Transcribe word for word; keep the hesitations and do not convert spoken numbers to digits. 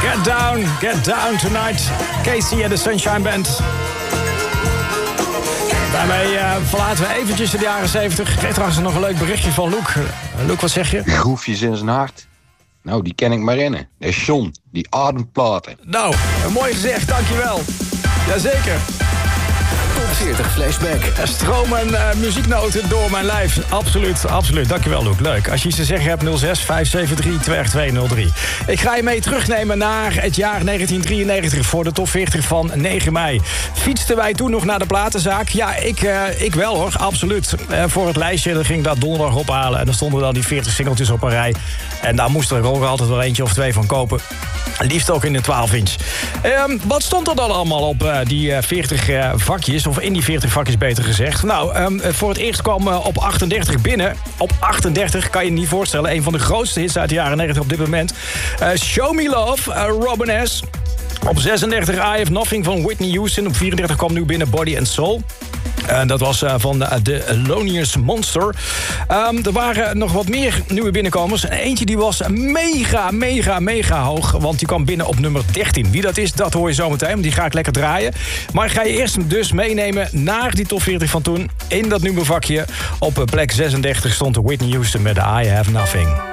Get down, get down tonight. Casey en de Sunshine Band. Daarmee uh, verlaten we eventjes de jaren zeventig. Ik kreeg trouwens nog een leuk berichtje van Luc. Uh, Luc, wat zeg je? Groefjes in zijn hart. Nou, die ken ik maar rennen. Dat is John, die ademplaten. Nou, mooi gezegd, dankjewel. Jazeker. Top veertig flashback. Er stromen uh, muzieknoten door mijn lijf. Absoluut, absoluut. Dankjewel, Luc. Leuk. Als je iets te zeggen hebt, nul zes vijf zeven drie twee twee nul drie. Ik ga je mee terugnemen naar het jaar negentien drieënnegentig... voor de top veertig van negen mei. Fietsten wij toen nog naar de platenzaak? Ja, ik, uh, ik wel hoor, absoluut. Uh, voor het lijstje dan ging ik dat donderdag ophalen... en dan stonden dan die veertig singeltjes op een rij. En daar moest er ook altijd wel eentje of twee van kopen. Liefst ook in de twaalf inch. Um, wat stond er dan allemaal op uh, die uh, veertig uh, vakjes? Of in die veertig vakjes beter gezegd. Nou, um, voor het eerst kwam uh, op achtendertig binnen. Op achtendertig, kan je je niet voorstellen. Een van de grootste hits uit de jaren negentig op dit moment. Uh, Show Me Love, uh, Robin S. Op zesendertig I Have Nothing van Whitney Houston. Op vierendertig kwam nu binnen Body and Soul. Uh, dat was uh, van de uh, Thelonious Monster. Um, er waren nog wat meer nieuwe binnenkomers. Eentje die was mega, mega, mega hoog. Want die kwam binnen op nummer dertien. Wie dat is, dat hoor je zo meteen. Die ga ik lekker draaien. Maar ik ga je eerst dus meenemen naar die top veertig van toen. In dat nummervakje op plek zesendertig stond Whitney Houston met I Have Nothing.